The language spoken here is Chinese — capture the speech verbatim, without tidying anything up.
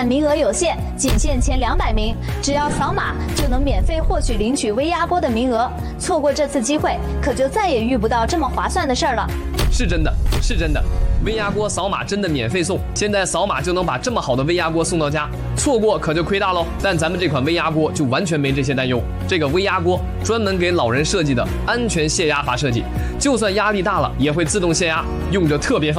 但名额有限，仅限前两百名，只要扫码就能免费获取领取微压锅的名额。错过这次机会，可就再也遇不到这么划算的事儿了。 是真的，是真的，微压锅扫码真的免费送，现在扫码就能把这么好的微压锅送到家，错过可就亏大喽。但咱们这款微压锅就完全没这些担忧，这个微压锅专门给老人设计的安全泄压阀设计，就算压力大了也会自动泄压，用着特别方便。